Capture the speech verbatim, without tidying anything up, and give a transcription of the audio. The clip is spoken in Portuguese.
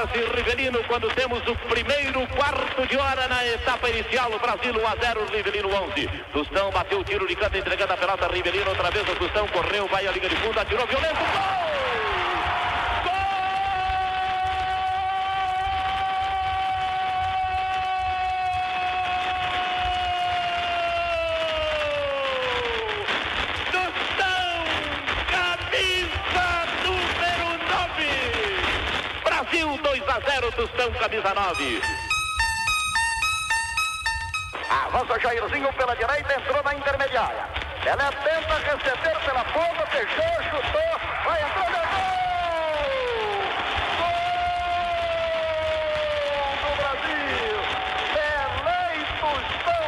Prepara-se Rivelino quando temos o primeiro quarto de hora na etapa inicial. O Brasil um a zero, Rivelino onze. Tostão bateu o tiro de canto, entregando a pelota. Rivelino outra vez, o Tostão correu, vai à linha de fundo, atirou violento. Gol! dois a zero, Tostão, camisa nove. Avança Jairzinho pela direita, entrou na intermediária. Ela tenta receber pela ponta, fechou, chutou, vai entrando.